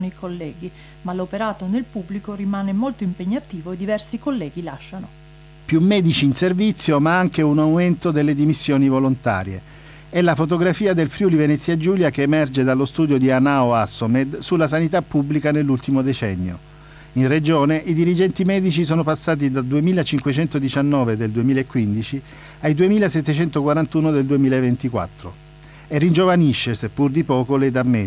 i colleghi, ma l'operato nel pubblico rimane molto impegnativo e diversi colleghi lasciano. Più medici in servizio, ma anche un aumento delle dimissioni volontarie. È la fotografia del Friuli Venezia Giulia che emerge dallo studio di Anao Assomed sulla sanità pubblica nell'ultimo decennio. In regione i dirigenti medici sono passati da 2.519 del 2015 ai 2.741 del 2024 e ringiovanisce, seppur di poco, l'età media.